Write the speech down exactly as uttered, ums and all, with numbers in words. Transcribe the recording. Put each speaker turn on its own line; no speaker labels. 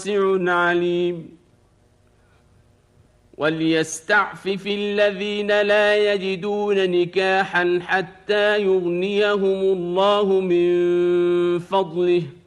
واسع عليم. وليستعفف الذين لا يجدون نكاحا حتى يغنيهم الله من فضله